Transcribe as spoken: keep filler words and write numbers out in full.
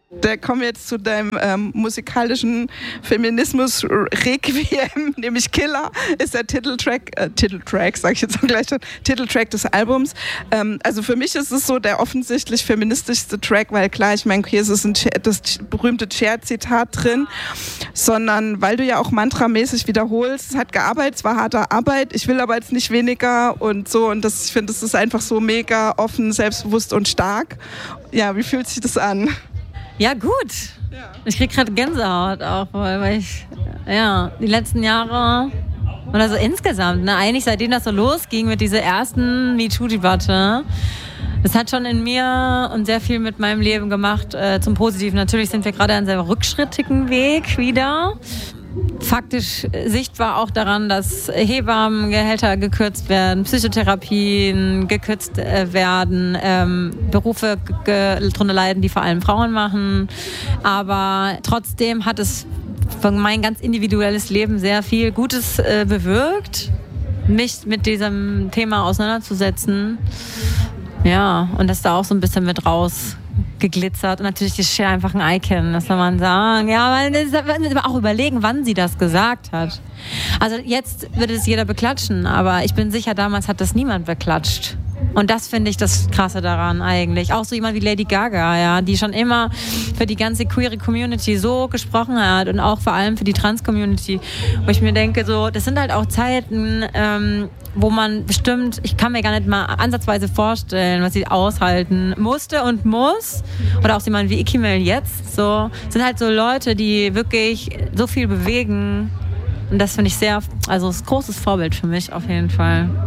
Da kommen wir jetzt zu deinem ähm, musikalischen Feminismus-Requiem, nämlich Killer ist der Titeltrack, äh, Titeltrack, sag ich jetzt auch gleich schon, Titeltrack des Albums. Ähm, also für mich ist es so der offensichtlich feministischste Track, weil klar, ich meine, hier ist ein, das berühmte Cher-Zitat drin, sondern weil du ja auch mantramäßig wiederholst, es hat gearbeitet, es war harte Arbeit, ich will aber jetzt nicht weniger und so, und das, ich finde, das ist einfach so mega offen, selbstbewusst und stark. Ja, wie fühlt sich das an? Ja, gut. Ja. Ich krieg gerade Gänsehaut auch, weil ich, ja, die letzten Jahre oder so insgesamt, ne, eigentlich seitdem das so losging mit dieser ersten MeToo-Debatte, das hat schon in mir und sehr viel mit meinem Leben gemacht, äh, zum Positiven. Natürlich sind wir gerade an einem sehr rückschrittigen Weg wieder. Faktisch sichtbar auch daran, dass Hebammengehälter gekürzt werden, Psychotherapien gekürzt äh, werden, ähm, Berufe darunter leiden, die vor allem Frauen machen. Aber trotzdem hat es für mein ganz individuelles Leben sehr viel Gutes äh, bewirkt, mich mit diesem Thema auseinanderzusetzen. Ja, und das da auch so ein bisschen mit raus geglitzert. Und natürlich ist Cher einfach ein Icon, das soll man sagen. Ja, man muss auch überlegen, wann sie das gesagt hat. Also jetzt würde es jeder beklatschen, aber ich bin sicher, damals hat das niemand beklatscht. Und das finde ich das Krasse daran eigentlich. Auch so jemand wie Lady Gaga, ja, die schon immer für die ganze queere Community so gesprochen hat und auch vor allem für die Trans-Community. Wo ich mir denke, so, das sind halt auch Zeiten, ähm, wo man bestimmt, ich kann mir gar nicht mal ansatzweise vorstellen, was sie aushalten musste und muss. Oder auch jemand wie Ikimel jetzt. So, sind halt so Leute, die wirklich so viel bewegen. Und das finde ich sehr, also ist ein großes Vorbild für mich auf jeden Fall.